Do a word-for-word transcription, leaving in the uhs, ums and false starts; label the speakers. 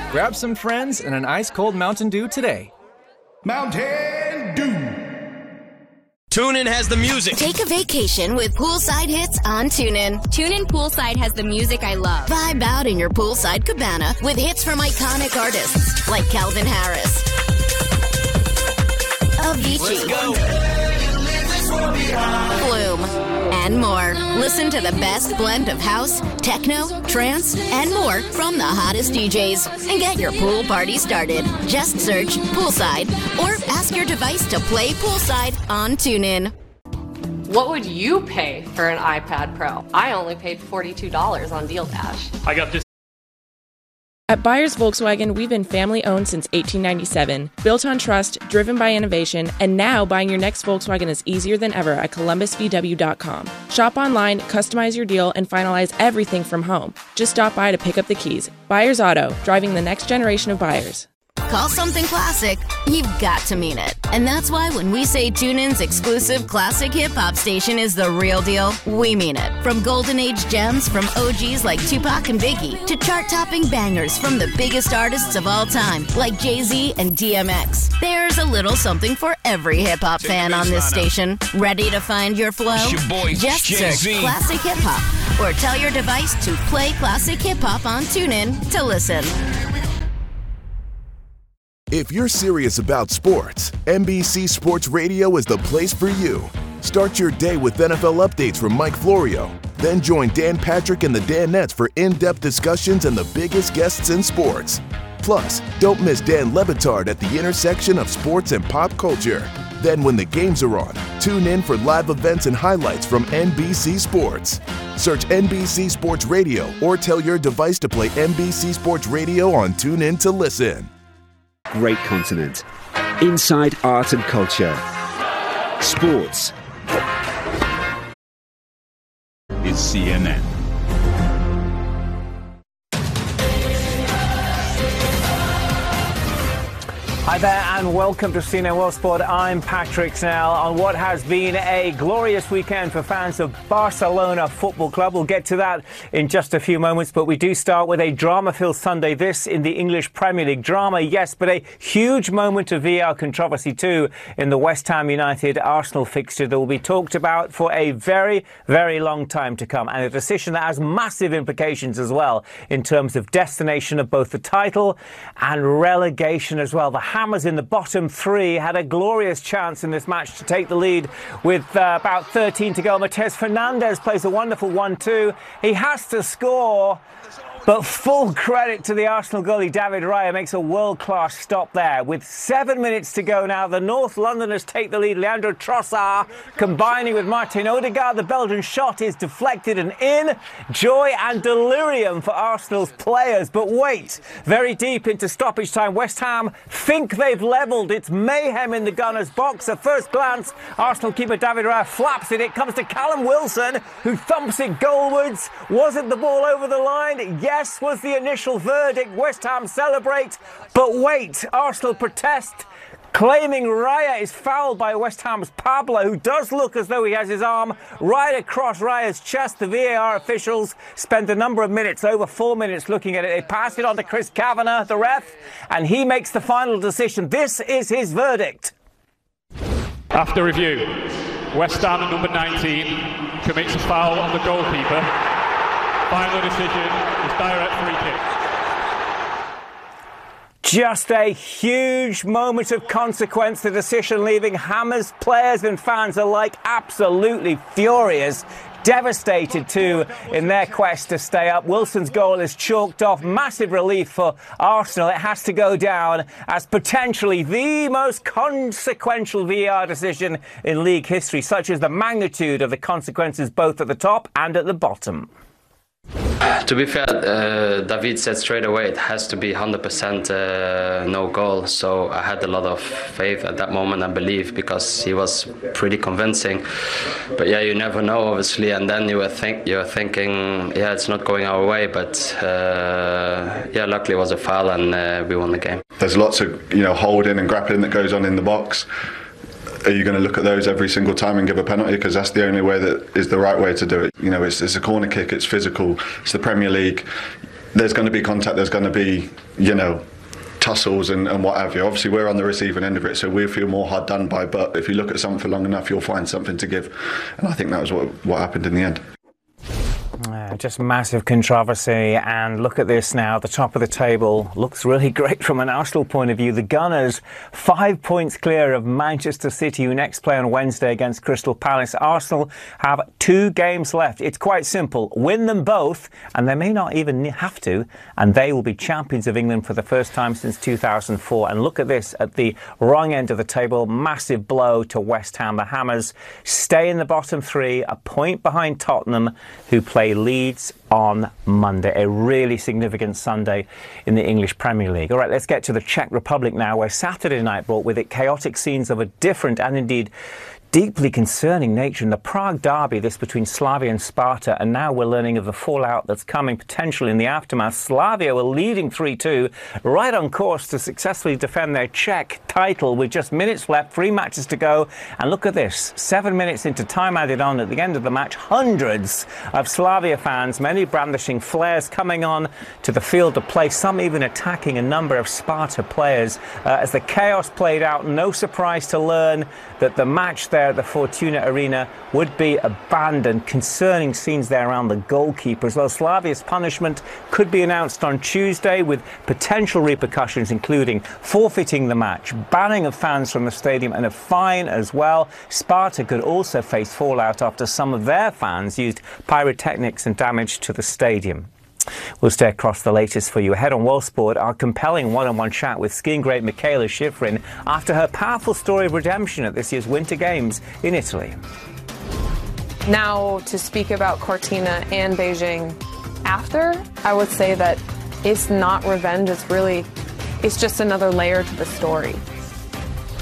Speaker 1: Grab some friends and an ice-cold Mountain Dew today.
Speaker 2: Mountain Dew.
Speaker 3: TuneIn has the music.
Speaker 4: Take a vacation with poolside hits on TuneIn.
Speaker 5: TuneIn Poolside has the music I love.
Speaker 4: Vibe out in your poolside cabana with hits from iconic artists like Calvin Harris, Avicii, Flume, and more. Listen to the best blend of house, techno, trance, and more from the hottest D Js. And get your pool party started. Just search Poolside or ask your device to play Poolside on TuneIn.
Speaker 6: What would you pay for an iPad Pro? I only paid forty-two dollars on Deal Dash.
Speaker 7: I got this.
Speaker 8: At Byers Volkswagen, we've been family-owned since eighteen ninety-seven, built on trust, driven by innovation, and now buying your next Volkswagen is easier than ever at Columbus V W dot com. Shop online, customize your deal, and finalize everything from home. Just stop by to pick up the keys. Byers Auto, driving the next generation of buyers.
Speaker 4: Call something classic, you've got to mean it. And that's why when we say TuneIn's exclusive classic hip-hop station is the real deal, we mean it. From golden age gems from O Gs like Tupac and Biggie, to chart-topping bangers from the biggest artists of all time, like Jay-Z and D M X. There's a little something for every hip-hop fan on this station. Ready to find your flow?
Speaker 3: Your boy,
Speaker 4: Just search
Speaker 3: Jay-Z.
Speaker 4: Classic Hip-Hop, or tell your device to play Classic Hip-Hop on TuneIn to listen.
Speaker 9: If you're serious about sports, N B C Sports Radio is the place for you. Start your day with N F L updates from Mike Florio. Then join Dan Patrick and the Danettes for in-depth discussions and the biggest guests in sports. Plus, don't miss Dan Le Batard at the intersection of sports and pop culture. Then when the games are on, tune in for live events and highlights from N B C Sports. Search N B C Sports Radio or tell your device to play N B C Sports Radio on TuneIn to listen.
Speaker 10: Great continent. Inside art and culture. Sports.
Speaker 2: It's C N N.
Speaker 11: Hi there and welcome to C N N World Sport. I'm Patrick Snell on what has been a glorious weekend for fans of Barcelona Football Club. We'll get to that in just a few moments, but we do start with a drama-filled Sunday. This in the English Premier League. Drama, yes, but a huge moment of V R controversy too in the West Ham United Arsenal fixture that will be talked about for a very, very long time to come, and a decision that has massive implications as well in terms of destination of both the title and relegation as well. The Hammers in the bottom three had a glorious chance in this match to take the lead with uh, about thirteen to go. Matheus Fernandes plays a wonderful one two. He has to score, but full credit to the Arsenal goalie David Raya, makes a world-class stop there. With seven minutes to go now, the North Londoners take the lead. Leandro Trossard combining with Martin Odegaard. The Belgian shot is deflected and in. Joy and delirium for Arsenal's players. But wait, very deep into stoppage time, West Ham think they've levelled. It's mayhem in the Gunners' box. At first glance, Arsenal keeper David Raya flaps it. It comes to Callum Wilson, who thumps it goalwards. Wasn't the ball over the line? Yes, was the initial verdict. West Ham celebrate. But wait, Arsenal protest, claiming Raya is fouled by West Ham's Pablo, who does look as though he has his arm right across Raya's chest. The V A R officials spend a number of minutes, over four minutes, looking at it. They pass it on to Chris Kavanagh, the ref, and he makes the final decision. This is his verdict.
Speaker 7: After review, West Ham at number nineteen commits a foul on the goalkeeper. Final decision is direct free kick.
Speaker 11: Just a huge moment of consequence. The decision leaving Hammers players and fans alike absolutely furious, devastated too in their quest to stay up. Wilson's goal is chalked off. Massive relief for Arsenal. It has to go down as potentially the most consequential V R decision in league history, such as the magnitude of the consequences both at the top and at the bottom.
Speaker 12: To be fair, uh, David said straight away it has to be one hundred percent uh, no goal. So I had a lot of faith at that moment and belief, because he was pretty convincing. But yeah, you never know, obviously. And then you were think you were thinking, yeah, it's not going our way. But uh, yeah, luckily it was a foul and uh, we won the game.
Speaker 13: There's lots of you know holding and grappling that goes on in the box. Are you going to look at those every single time and give a penalty? Because that's the only way that is the right way to do it. You know, it's, it's a corner kick, it's physical, it's the Premier League. there's going to be contact, there's going to be, you know, tussles and, and what have you. Obviously, we're on the receiving end of it, so we feel more hard done by. But if you look at something for long enough, you'll find something to give. And I think that was what, what happened in the end.
Speaker 11: Uh, just massive controversy, and look at this now. The top of the table looks really great from an Arsenal point of view. The Gunners, five points clear of Manchester City, who next play on Wednesday against Crystal Palace. Arsenal have two games left. It's quite simple. Win them both, and they may not even have to, and they will be champions of England for the first time since two thousand four. And look at this, at the wrong end of the table, massive blow to West Ham. The Hammers stay in the bottom three, a point behind Tottenham, who play Leeds on Monday. A really significant Sunday in the English Premier League. All right, let's get to the Czech Republic now, where Saturday night brought with it chaotic scenes of a different and indeed deeply concerning nature in the Prague derby, this between Slavia and Sparta, and now we're learning of the fallout that's coming potentially in the aftermath. Slavia were leading three two, right on course to successfully defend their Czech title with just minutes left, three matches to go, and look at this, seven minutes into time added on at the end of the match, hundreds of Slavia fans, many brandishing flares, coming on to the field of play, some even attacking a number of Sparta players. Uh, as the chaos played out, no surprise to learn that the match there at the Fortuna Arena would be abandoned. Concerning scenes there around the goalkeeper as well. Slavia's punishment could be announced on Tuesday, with potential repercussions including forfeiting the match, banning of fans from the stadium, and a fine as well. Sparta could also face fallout after some of their fans used pyrotechnics and damage to the stadium. We'll stay across the latest for you. Ahead on World Sport, our compelling one-on-one chat with skiing great Michaela Shiffrin after her powerful story of redemption at this year's Winter Games in Italy.
Speaker 14: Now, to speak about Cortina and Beijing after, I would say that it's not revenge. It's really, it's just another layer to the story.